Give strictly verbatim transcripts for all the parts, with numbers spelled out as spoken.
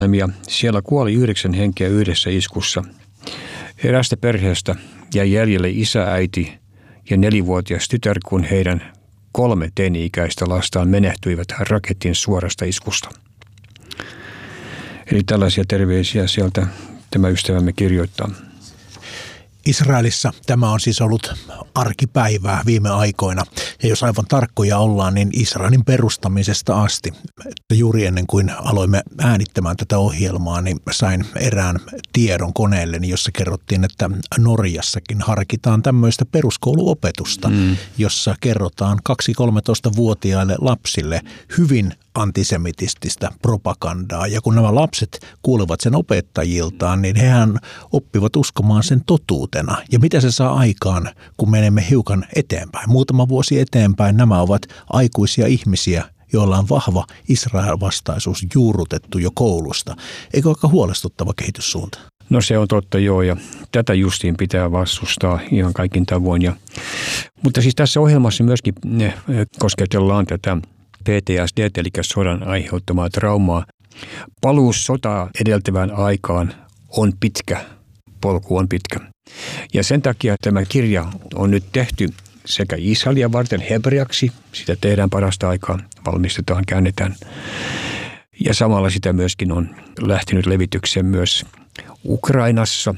Ja siellä kuoli yhdeksän henkeä yhdessä iskussa. Erästä perheestä jäi jäljelle isä, äiti ja nelivuotias tytär, kun heidän kolme teini-ikäistä lastaan menehtyivät raketin suorasta iskusta. Eli tällaisia terveisiä sieltä tämä ystävämme kirjoittaa. Israelissa tämä on siis ollut arkipäivää viime aikoina. Ja jos aivan tarkkoja ollaan, niin Israelin perustamisesta asti. Juuri ennen kuin aloimme äänittämään tätä ohjelmaa, niin sain erään tiedon koneelleni, jossa kerrottiin, että Norjassakin harkitaan tämmöistä peruskouluopetusta, mm. jossa kerrotaan kaksi-kolmetoista-vuotiaille lapsille hyvin antisemitististä propagandaa. Ja kun nämä lapset kuulevat sen opettajiltaan, niin hehän oppivat uskomaan sen totuutena. Ja mitä se saa aikaan, kun menemme hiukan eteenpäin? Muutama vuosi eteenpäin nämä ovat aikuisia ihmisiä, joilla on vahva Israel-vastaisuus juurrutettu jo koulusta. Eikö aika huolestuttava kehityssuunta? No se on totta, joo, ja tätä justiin pitää vastustaa ihan kaikin tavoin. Ja, mutta siis tässä ohjelmassa myöskin kosketellaan tätä P T S D, eli sodan aiheuttamaa traumaa. Paluus sotaa edeltävään aikaan on pitkä, polku on pitkä. Ja sen takia tämä kirja on nyt tehty sekä Israelia varten hebreaksi, sitä tehdään parasta aikaa, valmistetaan, käännetään. Ja samalla sitä myöskin on lähtenyt levitykseen myös Ukrainassa.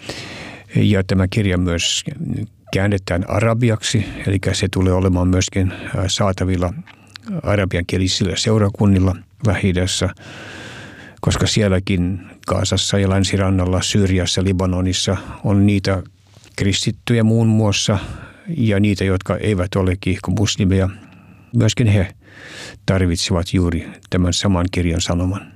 Ja tämä kirja myös käännetään arabiaksi, eli se tulee olemaan myöskin saatavilla arabiankielisillä seurakunnilla Lähi-idässä, koska sielläkin Gazassa ja länsirannalla, Syyriassa, Libanonissa on niitä kristittyjä muun muassa ja niitä, jotka eivät ole kiihkomuslimeja. Myöskin he tarvitsevat juuri tämän saman kirjan sanoman.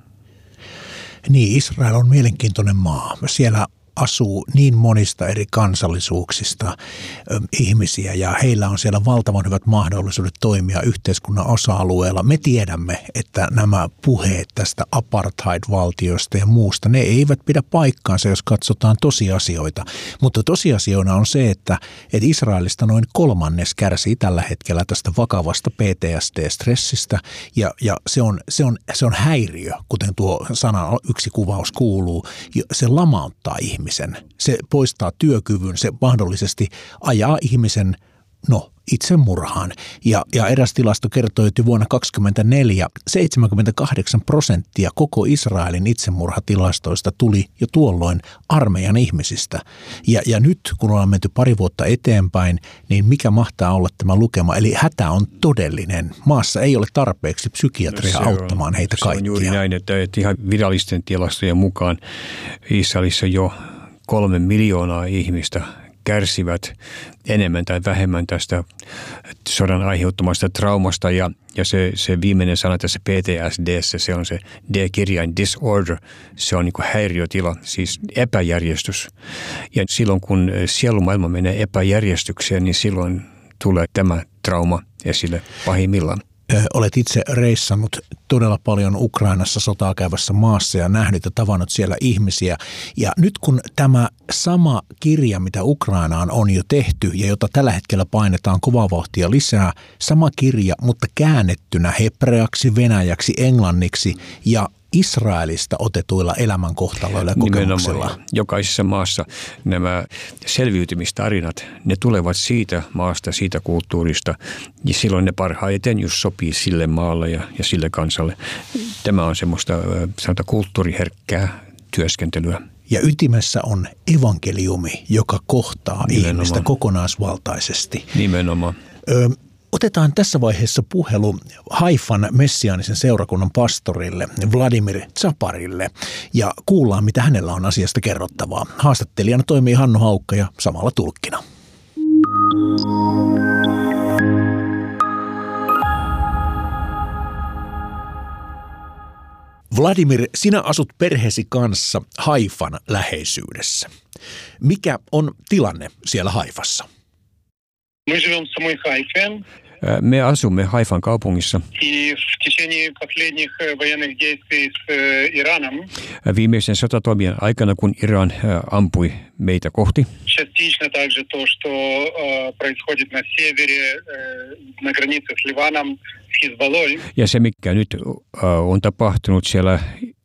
Niin, Israel on mielenkiintoinen maa. Siellä asuu niin monista eri kansallisuuksista ö, ihmisiä ja heillä on siellä valtavan hyvät mahdollisuudet toimia yhteiskunnan osa-alueella. Me tiedämme, että nämä puheet tästä apartheid-valtiosta ja muusta, ne eivät pidä paikkaansa, jos katsotaan tosiasioita. Mutta tosiasioina on se, että, että Israelista noin kolmannes kärsii tällä hetkellä tästä vakavasta P T S D-stressistä ja, ja se, on, se, on, se on häiriö, kuten tuo sana yksi kuvaus kuuluu. Se lamauttaa ihmisiä. Se poistaa työkyvyn, se mahdollisesti ajaa ihmisen no, itsemurhaan. Ja, ja eräs tilasto kertoi, että vuonna kaksituhattakaksikymmentäneljä seitsemänkymmentäkahdeksan prosenttia koko Israelin itsemurhatilastoista tuli jo tuolloin armeijan ihmisistä. Ja, ja nyt, kun ollaan menty pari vuotta eteenpäin, niin mikä mahtaa olla tämä lukema? Eli hätä on todellinen. Maassa ei ole tarpeeksi psykiatria no auttamaan on, heitä kaikkia. Se on juuri näin, että, että ihan virallisten tilastojen mukaan Israelissa jo kolme miljoonaa ihmistä kärsivät enemmän tai vähemmän tästä sodan aiheuttamasta traumasta. Ja, ja se, se viimeinen sana tässä P T S D:ssä, se on se D-kirjain disorder, se on niin kuin häiriötila, siis epäjärjestys. Ja silloin kun sielumaailma menee epäjärjestykseen, niin silloin tulee tämä trauma esille pahimmillaan. Olet itse reissannut todella paljon Ukrainassa sotaa käyvässä maassa ja nähnyt ja tavannut siellä ihmisiä. Ja nyt kun tämä sama kirja, mitä Ukrainaan on jo tehty ja jota tällä hetkellä painetaan kovaa vauhtia lisää, sama kirja, mutta käännettynä hebreaksi, venäjäksi, englanniksi ja Israelista otetuilla elämänkohtaloilla ja kokemuksilla. Nimenomaan. Jokaisessa maassa nämä selviytymistarinat, ne tulevat siitä maasta, siitä kulttuurista ja silloin ne parhaiten just sopii sille maalle ja, ja sille kansalle. Tämä on semmoista sanotaan kulttuuriherkkää työskentelyä. Ja ytimessä on evankeliumi, joka kohtaa Nimenomaan. ihmistä kokonaisvaltaisesti. Nimenomaan. Ö, Otetaan tässä vaiheessa puhelu Haifan messiaanisen seurakunnan pastorille Vladimir Tsaparille ja kuullaan, mitä hänellä on asiasta kerrottavaa. Haastattelijana toimii Hannu Haukka ja samalla tulkkina. Vladimir, sinä asut perheesi kanssa Haifan läheisyydessä. Mikä on tilanne siellä Haifassa? Мы живем в самой Хайфе. Me asumme Haifan kaupungissa. И в течение последних военных действий с Ираном. Viimeisen sotatoimien aikana, kun Iran ampui meitä kohti. Частично также то, что происходит на севере, на границе с Ливаном, с Хизбаллой. Ja se, mikä nyt on tapahtunut siellä